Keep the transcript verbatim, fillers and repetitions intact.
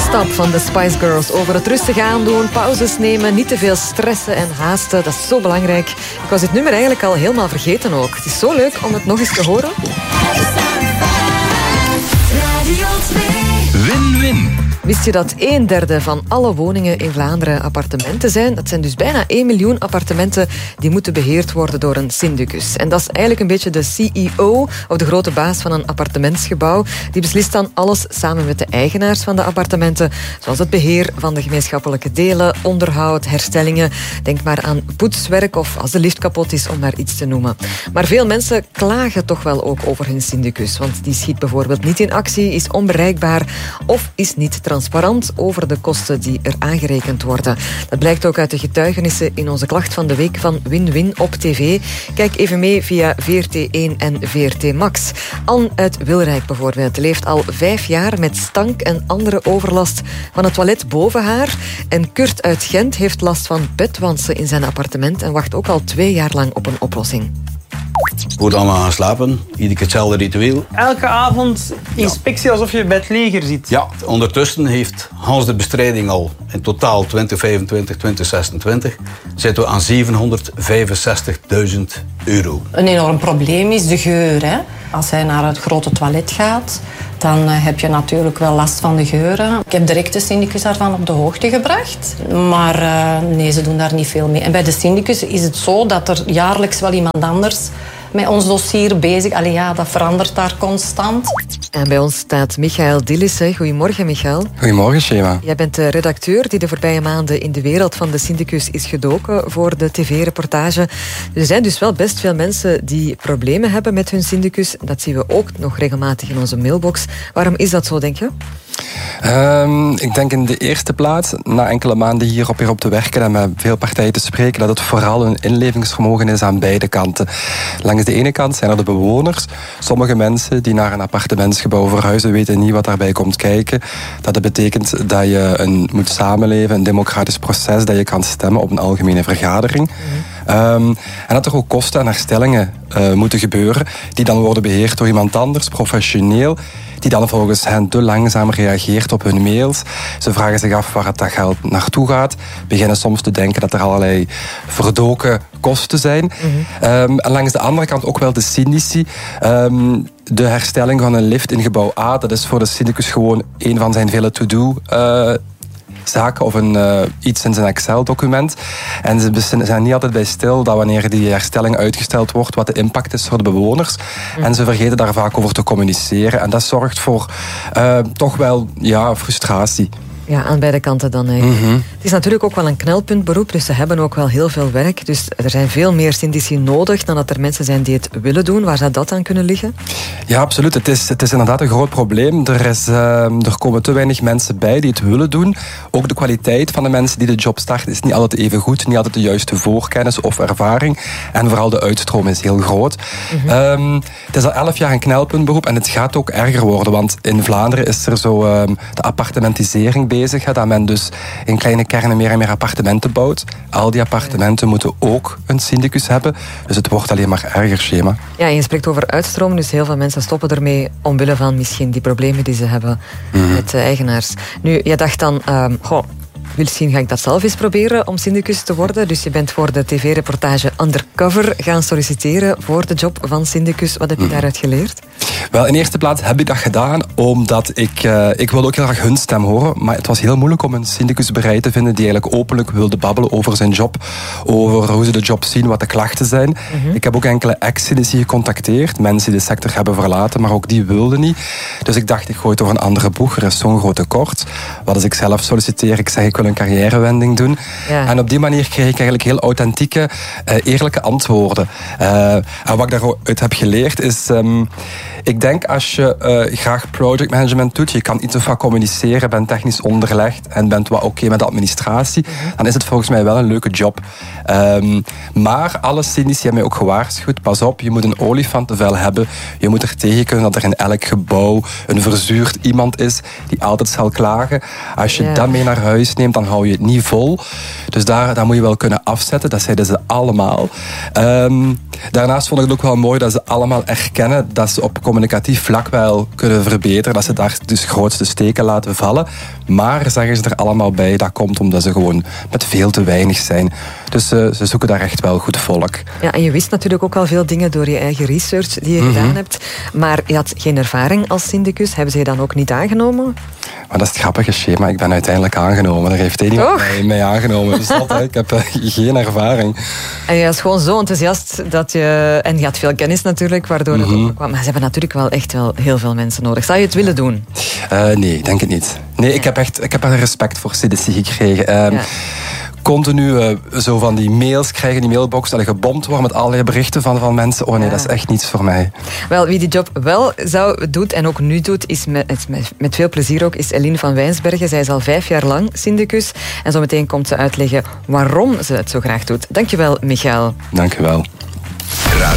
Stop van de Spice Girls over het rustig aandoen, pauzes nemen, niet te veel stressen en haasten. Dat is zo belangrijk. Ik was dit nummer eigenlijk al helemaal vergeten ook. Het is zo leuk om het nog eens te horen. Win-win. Wist je dat een derde van alle woningen in Vlaanderen appartementen zijn? Dat zijn dus bijna één miljoen appartementen die moeten beheerd worden door een syndicus. En dat is eigenlijk een beetje de C E O, of de grote baas van een appartementsgebouw. Die beslist dan alles samen met de eigenaars van de appartementen, zoals het beheer van de gemeenschappelijke delen, onderhoud, herstellingen. Denk maar aan poetswerk of als de lift kapot is, om maar iets te noemen. Maar veel mensen klagen toch wel ook over hun syndicus, want die schiet bijvoorbeeld niet in actie, is onbereikbaar of is niet transparant. transparant over de kosten die er aangerekend worden. Dat blijkt ook uit de getuigenissen in onze klacht van de week van Win-Win op tv. Kijk even mee via V R T één en V R T Max. Anne uit Wilrijk bijvoorbeeld leeft al vijf jaar met stank en andere overlast van het toilet boven haar. En Kurt uit Gent heeft last van bedwansen in zijn appartement en wacht ook al twee jaar lang op een oplossing. Goed allemaal gaan slapen. Iedere keer hetzelfde ritueel. Elke avond inspectie alsof je bij het leger zit. Ja, ondertussen heeft Hans de bestrijding al in totaal twintig vijfentwintig, twintig zesentwintig... zitten we aan zevenhonderdvijfenzestigduizend euro. Een enorm probleem is de geur. Hè? Als hij naar het grote toilet gaat, dan heb je natuurlijk wel last van de geuren. Ik heb direct de syndicus daarvan op de hoogte gebracht. Maar uh, nee, ze doen daar niet veel mee. En bij de syndicus is het zo dat er jaarlijks wel iemand anders met ons dossier bezig. Allee, ja, dat verandert daar constant. En bij ons staat Michael Dillis. Goedemorgen, Michael. Goedemorgen, Shema. Jij bent de redacteur die de voorbije maanden in de wereld van de syndicus is gedoken voor de tv-reportage. Er zijn dus wel best veel mensen die problemen hebben met hun syndicus. Dat zien we ook nog regelmatig in onze mailbox. Waarom is dat zo, denk je? Um, ik denk in de eerste plaats, na enkele maanden hierop weer op te werken en met veel partijen te spreken, dat het vooral een inlevingsvermogen is aan beide kanten. Langs de ene kant zijn er de bewoners. Sommige mensen die naar een appartementsgebouw verhuizen weten niet wat daarbij komt kijken. Dat het betekent dat je een, moet samenleven, een democratisch proces, dat je kan stemmen op een algemene vergadering. Mm-hmm. Um, en dat er ook kosten en herstellingen uh, moeten gebeuren, die dan worden beheerd door iemand anders, professioneel, die dan volgens hen te langzaam reageert op hun mails. Ze vragen zich af waar het dat geld naartoe gaat. Beginnen soms te denken dat er allerlei verdoken kosten zijn. Mm-hmm. Um, en langs de andere kant ook wel de syndici. Um, de herstelling van een lift in gebouw A, dat is voor de syndicus gewoon een van zijn vele to-do uh, zaken of een, uh, iets in zijn Excel-document. En ze zijn niet altijd bij stil dat wanneer die herstelling uitgesteld wordt, wat de impact is voor de bewoners. Mm. En ze vergeten daar vaak over te communiceren. En dat zorgt voor uh, toch wel ja, frustratie. Ja, aan beide kanten dan eigenlijk. Mm-hmm. Het is natuurlijk ook wel een knelpuntberoep, dus ze hebben ook wel heel veel werk. Dus er zijn veel meer syndici nodig dan dat er mensen zijn die het willen doen. Waar zou dat aan kunnen liggen? Ja, absoluut. Het is, het is inderdaad een groot probleem. Er, is, uh, er komen te weinig mensen bij die het willen doen. Ook de kwaliteit van de mensen die de job starten is niet altijd even goed. Niet altijd de juiste voorkennis of ervaring. En vooral de uitstroom is heel groot. Mm-hmm. Um, het is al elf jaar een knelpuntberoep en het gaat ook erger worden. Want in Vlaanderen is er zo um, de appartementisering bezig. Bezig, dat men dus in kleine kernen meer en meer appartementen bouwt. Al die appartementen moeten ook een syndicus hebben. Dus het wordt alleen maar erger, Schema. Ja, je spreekt over uitstroom, dus heel veel mensen stoppen ermee omwille van misschien die problemen die ze hebben mm-hmm. met de eigenaars. Nu, je dacht dan, um, goh, misschien ga ik dat zelf eens proberen om syndicus te worden. Dus je bent voor de tv-reportage Undercover gaan solliciteren voor de job van syndicus. Wat heb je daaruit geleerd? Wel, in eerste plaats heb ik dat gedaan omdat ik... Uh, ik wilde ook heel graag hun stem horen, maar het was heel moeilijk om een syndicus bereid te vinden die eigenlijk openlijk wilde babbelen over zijn job, over hoe ze de job zien, wat de klachten zijn. Mm-hmm. Ik heb ook enkele ex-syndici gecontacteerd, mensen die de sector hebben verlaten, maar ook die wilden niet. Dus ik dacht, ik gooi het door een andere boeg, er is zo'n groot tekort. Wat als ik zelf solliciteer, ik zeg, ik wil een carrièrewending doen. Ja. En op die manier kreeg ik eigenlijk heel authentieke, uh, eerlijke antwoorden. Uh, en wat ik daaruit heb geleerd is... Um, ik denk als je uh, graag project management doet, je kan iets of wat communiceren, bent technisch onderlegd en bent wat oké okay met de administratie, mm-hmm. dan is het volgens mij wel een leuke job. Um, maar alle syndici hebben mij ook gewaarschuwd, pas op, je moet een olifantenvel hebben. Je moet er tegen kunnen dat er in elk gebouw een verzuurd iemand is die altijd zal klagen. Als je yeah. dat mee naar huis neemt, neemt, dan hou je het niet vol. Dus daar, daar moet je wel kunnen afzetten. Dat zeiden ze allemaal. Um, daarnaast vond ik het ook wel mooi dat ze allemaal erkennen dat ze op communicatief vlak wel kunnen verbeteren. Dat ze daar dus grootste steken laten vallen. Maar, zeggen ze er allemaal bij, dat komt omdat ze gewoon met veel te weinig zijn. Dus uh, ze zoeken daar echt wel goed volk. Ja, en je wist natuurlijk ook al veel dingen door je eigen research die je mm-hmm. gedaan hebt. Maar je had geen ervaring als syndicus. Hebben ze je dan ook niet aangenomen? Maar dat is het grappige schema. Ik ben uiteindelijk aangenomen. Er heeft één iemand mij, mij aangenomen. Dus dat, hè. Ik heb uh, geen ervaring. En je was gewoon zo enthousiast dat je... En je had veel kennis natuurlijk, waardoor mm-hmm. het opkwam. Maar ze hebben natuurlijk wel echt wel heel veel mensen nodig. Zou je het willen doen? Uh, nee, ik denk het niet. Nee, ja. ik heb echt ik heb er respect voor Sidici gekregen. Um, ja. Continu uh, zo van die mails krijgen, die mailbox, dat je gebomd wordt met allerlei berichten van, van mensen. Oh nee, ja. dat is echt niets voor mij. Wel, wie die job wel zou doet en ook nu doet, is met, met, met veel plezier ook, is Eline van Wijnsbergen. Zij is al vijf jaar lang syndicus. En zo meteen komt ze uitleggen waarom ze het zo graag doet. Dankjewel, Michael. Dankjewel.